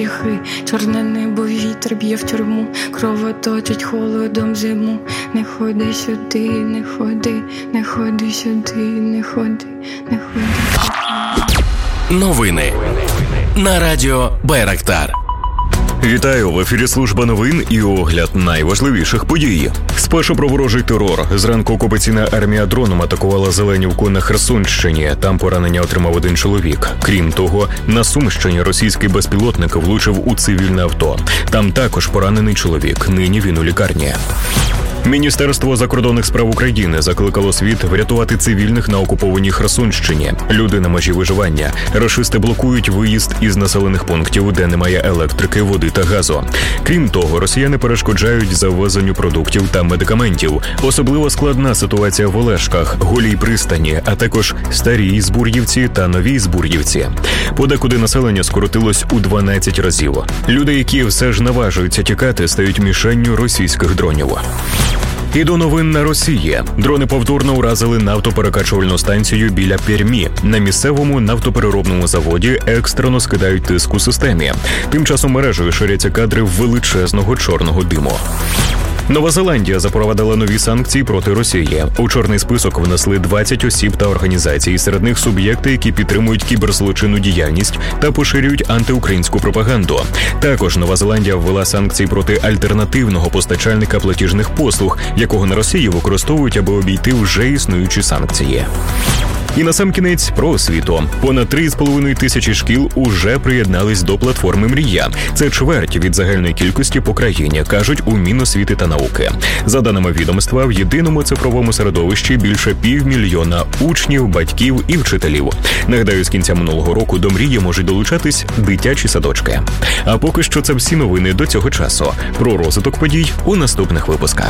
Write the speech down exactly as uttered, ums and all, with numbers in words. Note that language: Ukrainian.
Чорне небо, вітер б'є в тюрму, кровоточить холодом зиму. Не ходи сюди, не ходи, не ходи сюди, не ходи, не ходи сюди. Новини на радіо Байрактар. Вітаю! В ефірі служба новин і огляд найважливіших подій. Спершу про ворожий терор. Зранку окупаційна армія дроном атакувала Зеленівку на Херсонщині. Там поранення отримав один чоловік. Крім того, на Сумщині російський безпілотник влучив у цивільне авто. Там також поранений чоловік. Нині він у лікарні. Міністерство закордонних справ України закликало світ врятувати цивільних на окупованій Херсонщині. Люди на межі виживання. Рашисти блокують виїзд із населених пунктів, де немає електрики, води та газу. Крім того, росіяни перешкоджають завезенню продуктів та медикаментів. Особливо складна ситуація в Олешках, Голій пристані, а також Старій Збур'ївці та Новій Збур'ївці. Подекуди населення скоротилось у дванадцять разів. Люди, які все ж наважуються тікати, стають мішенню російських дронів. І до новин на Росії. Дрони повторно уразили нафтоперекачувальну станцію біля Пермі. На місцевому нафтопереробному заводі екстрено скидають тиск у системі. Тим часом мережею ширяться кадри величезного чорного диму. Нова Зеландія запровадила нові санкції проти Росії. У чорний список внесли двадцять осіб та організацій, серед них суб'єкти, які підтримують кіберзлочинну діяльність та поширюють антиукраїнську пропаганду. Також Нова Зеландія ввела санкції проти альтернативного постачальника платіжних послуг, якого на Росії використовують, аби обійти вже існуючі санкції. І насамкінець про освіту. Понад три з половиною тисячі шкіл уже приєднались до платформи «Мрія». Це чверть від загальної кількості по країні, кажуть у Міносвіти та науки. За даними відомства, в єдиному цифровому середовищі більше півмільйона учнів, батьків і вчителів. Нагадаю, з кінця минулого року до «Мрії» можуть долучатись дитячі садочки. А поки що це всі новини до цього часу. Про розвиток подій у наступних випусках.